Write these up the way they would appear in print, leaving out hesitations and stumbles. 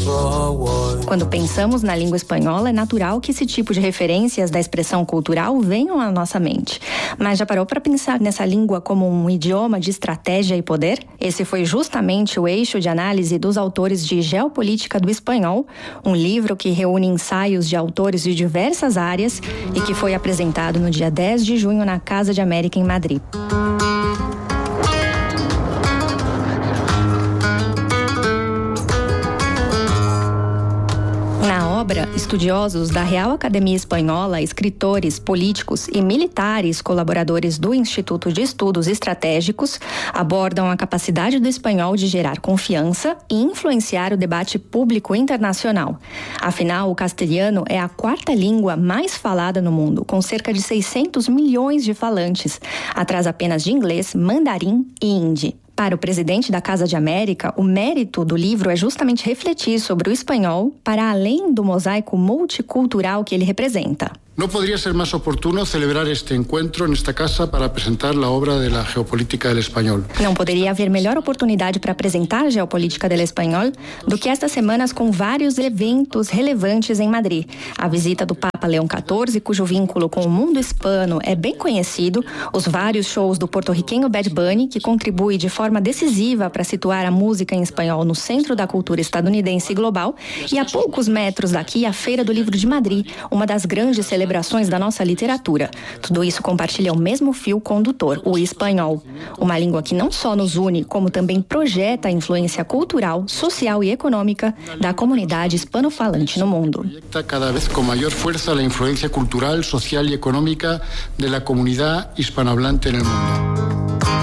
Quando pensamos na língua espanhola, é natural que esse tipo de referências da expressão cultural venham à nossa mente. Mas já parou para pensar nessa língua como um idioma de estratégia e poder? Esse foi justamente o eixo de análise dos autores de Geopolítica do Espanhol, um livro que reúne ensaios de autores de diversas áreas e que foi apresentado no dia 10 de junho na Casa de América, em Madrid. Na obra, estudiosos da Real Academia Espanhola, escritores, políticos e militares colaboradores do Instituto de Estudos Estratégicos abordam a capacidade do espanhol de gerar confiança e influenciar o debate público internacional. Afinal, o castelhano é a quarta língua mais falada no mundo, com cerca de 600 milhões de falantes, atrás apenas de inglês, mandarim e hindi. Para o presidente da Casa de América, o mérito do livro é justamente refletir sobre o espanhol para além do mosaico multicultural que ele representa. No podría ser más oportuno celebrar este encuentro en esta casa para presentar la obra de la Geopolítica del Español. Não poderia haver melhor oportunidade para apresentar a Geopolítica del Español do que estas semanas com vários eventos relevantes em Madrid. A visita do Papa Leão XIV, cujo vínculo com o mundo hispano é bem conhecido, os vários shows do porto-riquenho Bad Bunny, que contribui de forma decisiva para situar a música em espanhol no centro da cultura estadunidense e global, e a poucos metros daqui a Feira do Livro de Madrid, uma das grandes celebrações da nossa literatura. Tudo isso compartilha o mesmo fio condutor, o espanhol. Uma língua que não só nos une, como também projeta a influência cultural, social e econômica da comunidade hispanofalante no mundo. Cada vez com maior força a influência cultural, social e econômica da comunidade hispanohablante no mundo.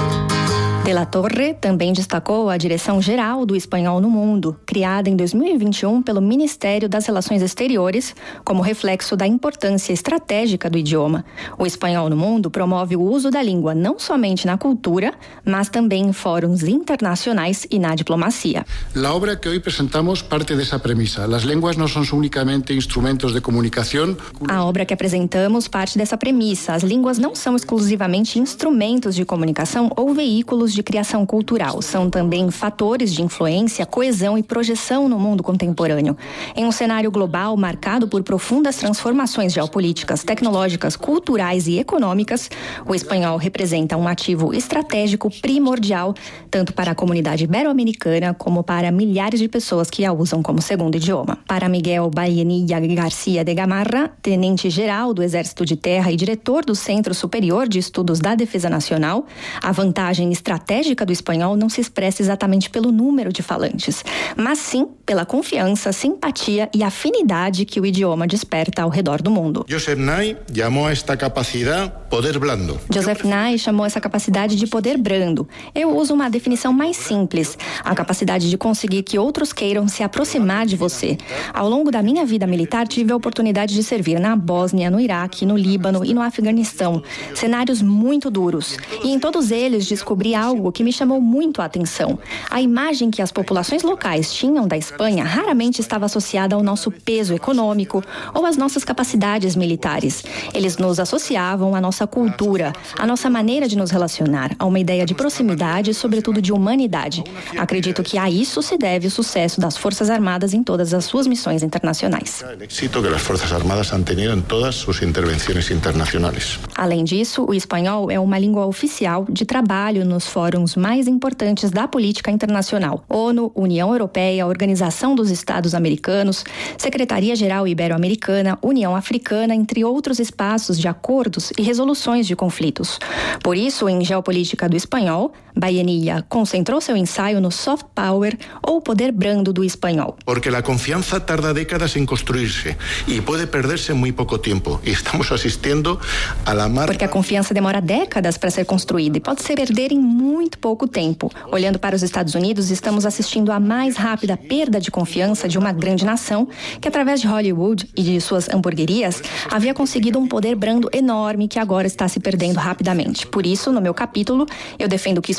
De la Torre também destacou a Direção-Geral do Espanhol no Mundo, criada em 2021 pelo Ministério das Relações Exteriores, como reflexo da importância estratégica do idioma. O Espanhol no Mundo promove o uso da língua não somente na cultura, mas também em fóruns internacionais e na diplomacia. A obra que hoje apresentamos parte dessa premissa. As línguas não são unicamente instrumentos de comunicação. A obra que apresentamos parte dessa premissa. As línguas não são exclusivamente instrumentos de comunicação ou veículos de criação cultural, são também fatores de influência, coesão e projeção no mundo contemporâneo. Em um cenário global marcado por profundas transformações geopolíticas, tecnológicas, culturais e econômicas, o espanhol representa um ativo estratégico primordial, tanto para a comunidade ibero-americana como para milhares de pessoas que a usam como segundo idioma. Para Miguel Ballenilla García de Gamarra, tenente-geral do Exército de Terra e diretor do Centro Superior de Estudos da Defesa Nacional, a vantagem estratégica do espanhol não se expressa exatamente pelo número de falantes, mas sim pela confiança, simpatia e afinidade que o idioma desperta ao redor do mundo. Joseph Nye chamou esta capacidade poder blando. Joseph Nye chamou essa capacidade de poder brando. Eu uso uma definição mais simples, a capacidade de conseguir que outros queiram se aproximar de você. Ao longo da minha vida militar, tive a oportunidade de servir na Bósnia, no Iraque, no Líbano e no Afeganistão. Cenários muito duros. E em todos eles descobri algo que me chamou muito a atenção. A imagem que as populações locais tinham da Espanha raramente estava associada ao nosso peso econômico ou às nossas capacidades militares. Eles nos associavam à nossa cultura, à nossa maneira de nos relacionar, a uma ideia de proximidade e, sobretudo, de humanidade. Acredito que a isso se deve o sucesso das Forças Armadas em todas as suas missões internacionais. O êxito que as Forças Armadas han tenido em todas suas intervenções internacionais. Além disso, o espanhol é uma língua oficial de trabalho nos fóruns mais importantes da política internacional: ONU, União Europeia, Organização dos Estados Americanos, Secretaria-Geral Ibero-Americana, União Africana, entre outros espaços de acordos e resoluções de conflitos. Por isso, em Geopolítica do Espanhol, Ballenilla concentrou seu ensaio no soft power ou poder brando do espanhol. Porque a confiança tarda décadas em construir-se e pode perder-se em muito pouco tempo. E estamos assistindo a la marca... Porque a confiança demora décadas para ser construída e pode se perder em muito pouco tempo. Olhando para os Estados Unidos, estamos assistindo à mais rápida perda de confiança de uma grande nação que, através de Hollywood e de suas hamburguerias, havia conseguido um poder brando enorme que agora está se perdendo rapidamente. Por isso, no meu capítulo, eu defendo que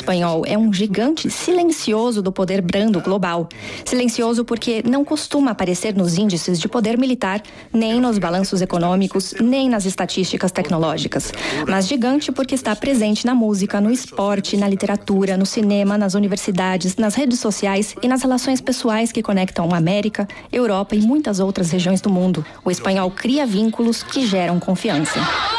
espanhol é um gigante silencioso do poder brando global. Silencioso porque não costuma aparecer nos índices de poder militar, nem nos balanços econômicos, nem nas estatísticas tecnológicas. Mas gigante porque está presente na música, no esporte, na literatura, no cinema, nas universidades, nas redes sociais e nas relações pessoais que conectam a América, Europa e muitas outras regiões do mundo. O espanhol cria vínculos que geram confiança.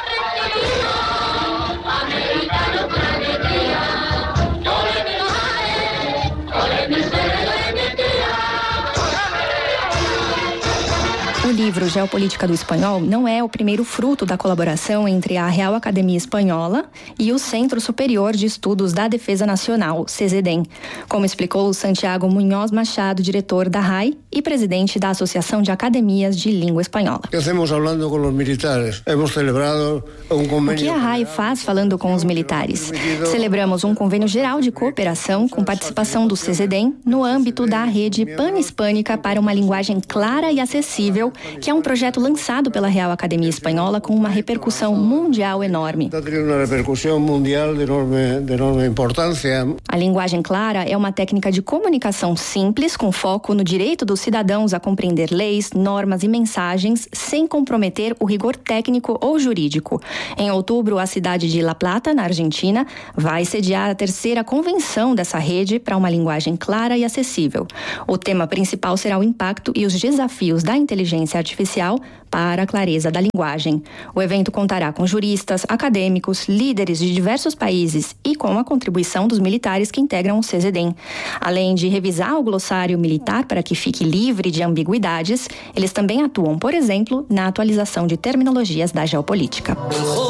O livro Geopolítica do Espanhol não é o primeiro fruto da colaboração entre a Real Academia Espanhola e o Centro Superior de Estudos da Defesa Nacional, CESEDEM, como explicou Santiago Munhoz Machado, diretor da RAI e presidente da Associação de Academias de Língua Espanhola. O que hacemos falando com os militares? Hemos celebrado convênio. O que a RAI faz falando com os militares? Celebramos um convênio geral de cooperação com participação do CESEDEM no âmbito da rede Pan-Hispânica para uma linguagem clara e acessível, que é um projeto lançado pela Real Academia Espanhola com uma repercussão mundial enorme. Está tendo uma repercussão mundial de enorme importância. A linguagem clara é uma técnica de comunicação simples, com foco no direito dos cidadãos a compreender leis, normas e mensagens, sem comprometer o rigor técnico ou jurídico. Em outubro, a cidade de La Plata, na Argentina, vai sediar a 3ª convenção dessa rede para uma linguagem clara e acessível. O tema principal será o impacto e os desafios da inteligência artificial para a clareza da linguagem. O evento contará com juristas, acadêmicos, líderes de diversos países e com a contribuição dos militares que integram o CESEDEM. Além de revisar o glossário militar para que fique livre de ambiguidades, eles também atuam, por exemplo, na atualização de terminologias da geopolítica.